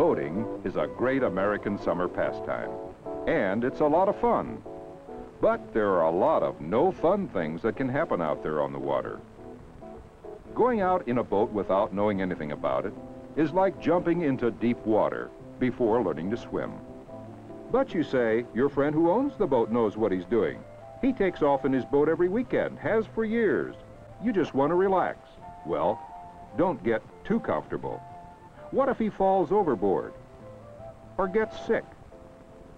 Boating is a great American summer pastime, and it's a lot of fun. But there are a lot of no-fun things that can happen out there on the water. Going out in a boat without knowing anything about it is like jumping into deep water before learning to swim. But you say, your friend who owns the boat knows what he's doing. He takes off in his boat every weekend, has for years. You just want to relax. Well, don't get too comfortable. What if he falls overboard or gets sick